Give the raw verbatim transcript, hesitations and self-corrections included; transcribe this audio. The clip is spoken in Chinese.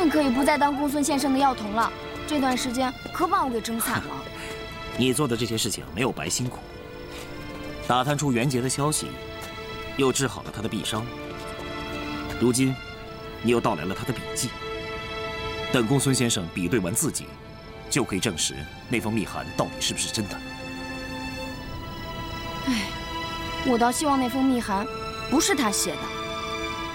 终于可以不再当公孙先生的药童了。这段时间可把我给整惨了。 你做的这些事情没有白辛苦，打探出袁杰的消息，又治好了他的臂伤。如今，你又盗来了他的笔记。等公孙先生比对完自己，就可以证实那封密函到底是不是真的。 唉，我倒希望那封密函不是他写的。